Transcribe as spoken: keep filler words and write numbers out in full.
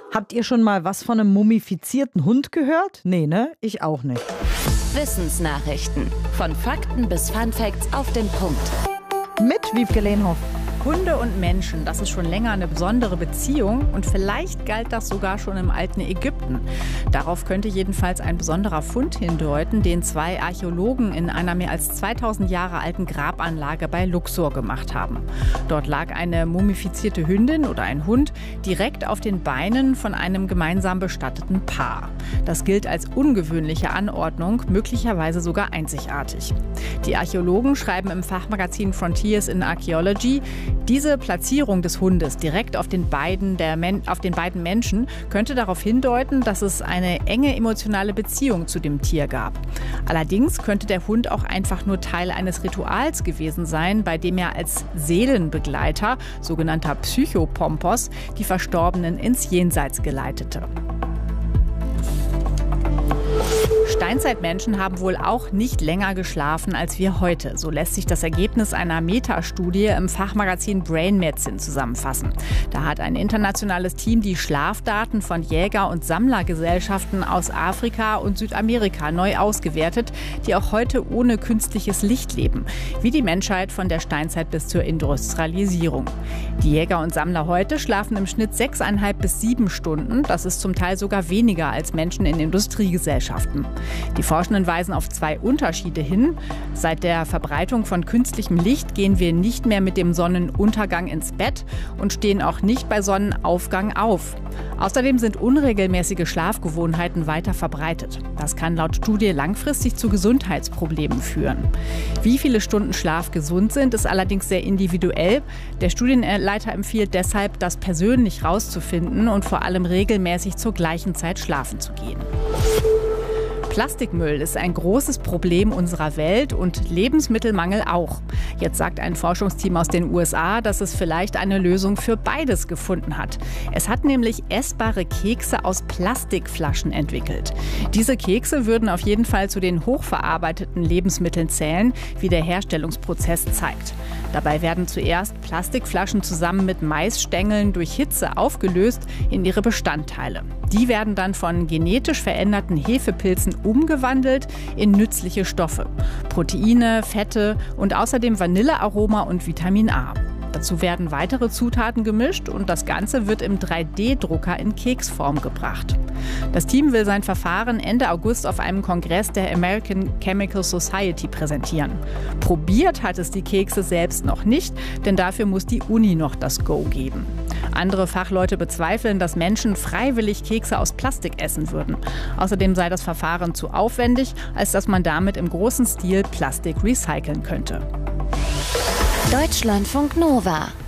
Habt ihr schon mal was von einem mumifizierten Hund gehört? Nee, ne? Ich auch nicht. Wissensnachrichten. Von Fakten bis Funfacts auf den Punkt. Mit Wiebke Lehnhoff. Hunde und Menschen, das ist schon länger eine besondere Beziehung und vielleicht galt das sogar schon im alten Ägypten. Darauf könnte jedenfalls ein besonderer Fund hindeuten, den zwei Archäologen in einer mehr als zweitausend Jahre alten Grabanlage bei Luxor gemacht haben. Dort lag eine mumifizierte Hündin oder ein Hund direkt auf den Beinen von einem gemeinsam bestatteten Paar. Das gilt als ungewöhnliche Anordnung, möglicherweise sogar einzigartig. Die Archäologen schreiben im Fachmagazin Frontiers in Archaeology, diese Platzierung des Hundes direkt auf den beiden, der Men- auf den beiden Menschen könnte darauf hindeuten, dass es eine enge emotionale Beziehung zu dem Tier gab. Allerdings könnte der Hund auch einfach nur Teil eines Rituals gewesen sein, bei dem er als Seelenbegleiter, sogenannter Psychopompos, die Verstorbenen ins Jenseits geleitete. Steinzeitmenschen haben wohl auch nicht länger geschlafen als wir heute. So lässt sich das Ergebnis einer Metastudie im Fachmagazin Brain Medicine zusammenfassen. Da hat ein internationales Team die Schlafdaten von Jäger- und Sammlergesellschaften aus Afrika und Südamerika neu ausgewertet, die auch heute ohne künstliches Licht leben, wie die Menschheit von der Steinzeit bis zur Industrialisierung. Die Jäger und Sammler heute schlafen im Schnitt sechseinhalb bis sieben Stunden. Das ist zum Teil sogar weniger als Menschen in Industriegesellschaften. Die Forschenden weisen auf zwei Unterschiede hin. Seit der Verbreitung von künstlichem Licht gehen wir nicht mehr mit dem Sonnenuntergang ins Bett und stehen auch nicht bei Sonnenaufgang auf. Außerdem sind unregelmäßige Schlafgewohnheiten weiter verbreitet. Das kann laut Studie langfristig zu Gesundheitsproblemen führen. Wie viele Stunden Schlaf gesund sind, ist allerdings sehr individuell. Der Studienleiter empfiehlt deshalb, das persönlich rauszufinden und vor allem regelmäßig zur gleichen Zeit schlafen zu gehen. Plastikmüll ist ein großes Problem unserer Welt und Lebensmittelmangel auch. Jetzt sagt ein Forschungsteam aus den U S A, dass es vielleicht eine Lösung für beides gefunden hat. Es hat nämlich essbare Kekse aus Plastikflaschen entwickelt. Diese Kekse würden auf jeden Fall zu den hochverarbeiteten Lebensmitteln zählen, wie der Herstellungsprozess zeigt. Dabei werden zuerst Plastikflaschen zusammen mit Maisstängeln durch Hitze aufgelöst in ihre Bestandteile. Die werden dann von genetisch veränderten Hefepilzen umgewandelt in nützliche Stoffe. Proteine, Fette und außerdem Vanillearoma und Vitamin A. Dazu werden weitere Zutaten gemischt und das Ganze wird im drei D Drucker in Keksform gebracht. Das Team will sein Verfahren Ende August auf einem Kongress der American Chemical Society präsentieren. Probiert hat es die Kekse selbst noch nicht, denn dafür muss die Uni noch das Go geben. Andere Fachleute bezweifeln, dass Menschen freiwillig Kekse aus Plastik essen würden. Außerdem sei das Verfahren zu aufwendig, als dass man damit im großen Stil Plastik recyceln könnte. Deutschlandfunk Nova